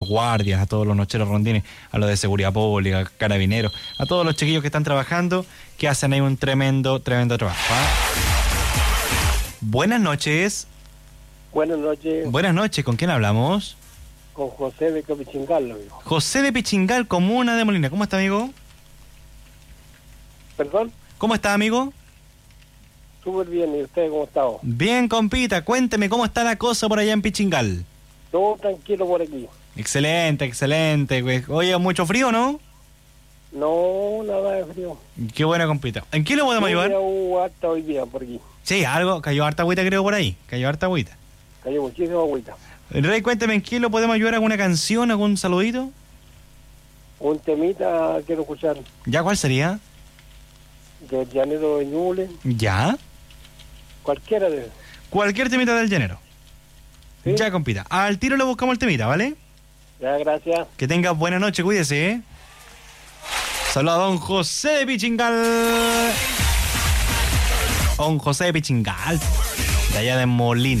guardias, a todos los nocheros rondines, a los de seguridad pública, carabineros, a todos los chiquillos que están trabajando, que hacen ahí un tremendo trabajo. Buenas noches. Buenas noches. Buenas noches, ¿con quién hablamos? Con José de Pichingal, amigo. José de Pichingal, comuna de Molina. ¿Cómo está, amigo? ¿Perdón? ¿Cómo está, amigo? Súper bien, ¿y usted cómo está? Bien, compita, cuénteme cómo está la cosa por allá en Pichingal. Todo tranquilo por aquí. Excelente, güey. Oye, ¿mucho frío, no? No, nada de frío. Qué buena, compita. ¿En qué le podemos ayudar? Hubo harta hoy día por aquí. Sí, algo, cayó harta agüita creo por ahí, cayó harta agüita. Cayó muchísima agüita. Rey, cuénteme, ¿en qué lo podemos ayudar? ¿Alguna canción, algún saludito? Un temita quiero escuchar. ¿Ya cuál sería? Del Llanero de Ñuble. ¿Ya? Cualquiera de... Cualquier temita del llanero. ¿Sí? Ya, compita. Al tiro le buscamos el temita, ¿vale? Ya, gracias. Que tenga buena noche, cuídese, ¿eh? Saludos a don José de Pichingal. Don José de Pichingal, de allá de Molina.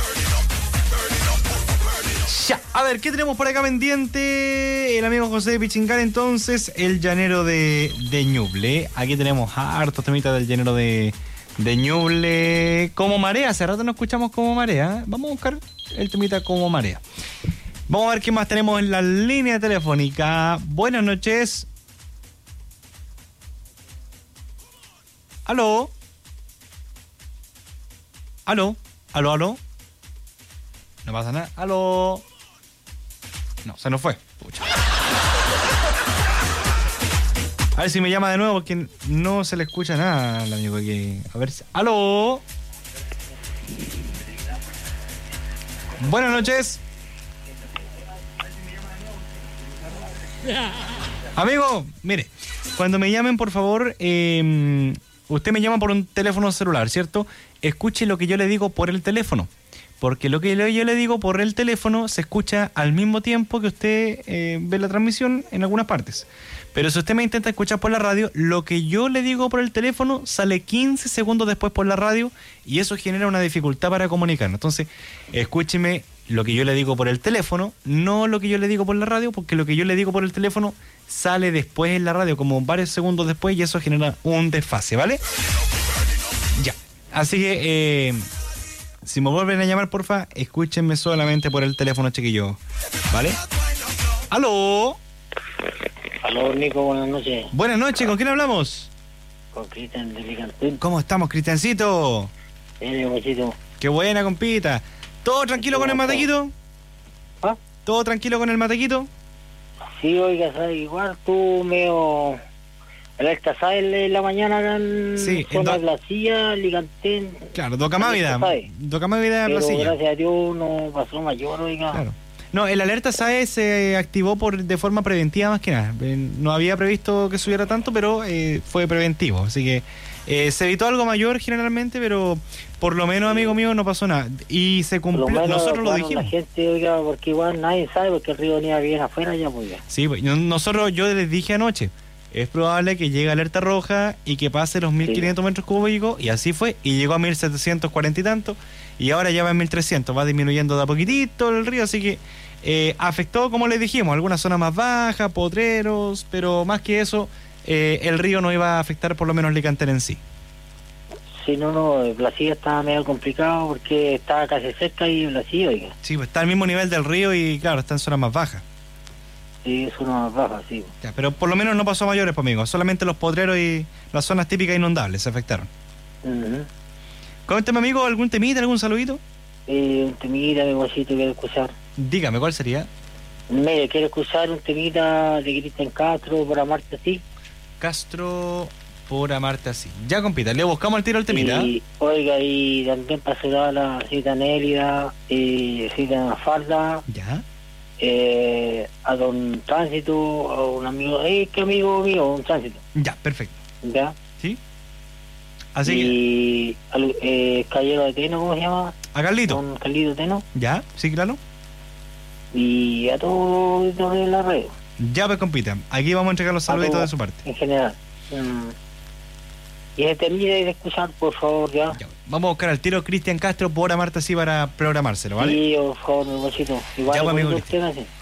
Ya, a ver, ¿qué tenemos por acá pendiente? El amigo José de Pichingal, entonces, el llanero de Ñuble. Aquí tenemos hartos temitas del llanero de Ñuble. Como Marea, hace rato no escuchamos Como Marea. Vamos a buscar el temita Como Marea. Vamos a ver qué más tenemos en la línea telefónica. Buenas noches. ¿Aló? ¿Aló? ¿Aló? No pasa nada. ¿Aló? No, se nos fue. Pucha. A ver si me llama de nuevo porque no se le escucha nada al amigo aquí. A ver si... ¡Aló! Buenas noches. Amigo, mire, cuando me llamen, por favor, usted me llama por un teléfono celular, ¿cierto? Escuche lo que yo le digo por el teléfono. Porque lo que yo le digo por el teléfono se escucha al mismo tiempo que usted ve la transmisión en algunas partes. Pero si usted me intenta escuchar por la radio, lo que yo le digo por el teléfono sale 15 segundos después por la radio y eso genera una dificultad para comunicarnos. Entonces, escúcheme lo que yo le digo por el teléfono, no lo que yo le digo por la radio, porque lo que yo le digo por el teléfono sale después en la radio, como varios segundos después, y eso genera un desfase, ¿vale? Ya. Así que... si me vuelven a llamar, porfa, escúchenme solamente por el teléfono, chiquillo. ¿Vale? ¡Aló! Aló, Nico, buenas noches. Buenas noches, ¿con quién hablamos? Con Cristian de Licantén. ¿Cómo estamos, Cristiancito? Muchito. Qué buena, compita. ¿Todo tranquilo con el matequito? ¿Ah? ¿Todo tranquilo con el matequito? Sí, oiga, ¿sabes? Igual tú medio... Alerta, ¿sabes? En la mañana acá en Sí, zona de Placilla, Licantén. Claro, Docamávida. Docamávida de Pero Placilla. gracias a Dios no pasó mayor, oiga. Claro. No, el alerta SAE se activó de forma preventiva más que nada. No había previsto que subiera tanto, pero fue preventivo. Así que se evitó algo mayor generalmente, pero por lo menos, amigo mío, no pasó nada. Y se cumplió, Menos, nosotros lo dijimos. La gente, oiga, porque igual nadie sabe, porque el río venía bien afuera ya, pues ya. Sí, pues, yo les dije anoche, es probable que llegue alerta roja y que pase los 1500 metros cúbicos, y así fue, y llegó a 1740 y tanto, y ahora ya va en 1300, va disminuyendo de a poquitito el río, así que afectó, como les dijimos, algunas zonas más bajas, potreros, pero más que eso, el río no iba a afectar por lo menos Licantén en sí. Sí, no, Placilla estaba medio complicado porque estaba casi cerca y Placilla, oiga. Sí, pues está al mismo nivel del río y claro, está en zonas más bajas. Sí, es una más baja, sí. Ya, pero por lo menos no pasó a mayores, pues, amigo. Solamente los potreros y las zonas típicas inundables se afectaron. Cuéntame, amigo, ¿algún temita, algún saludito? Un temita, mi guachito, quiero escuchar. Dígame, ¿cuál sería? Mire, quiero escuchar un temita de Cristian Castro, por amarte así. Castro, por amarte así. Ya, compita, le buscamos el tiro al temita. Y, oiga, y también para saludar a la cita Nélida, cita Mafalda. Ya. A don Tránsito, a un amigo, que amigo mío, un Tránsito. Ya, perfecto. ¿Ya? ¿Sí? Así y Caballero de Teno, ¿cómo se llama? A Carlito. Don Carlito Teno. ¿Ya? ¿Sí, claro? Y a todos los de la red. Ya, pues, compita. Aquí vamos a entregar los saluditos de su parte. En general. Y termine de escuchar, por favor, ya. Vamos a buscar al tiro Cristian Castro por amarte así para programárselo, ¿vale? Sí, por favor, mi bochito. Igual ya, pues, amigo. usted hace.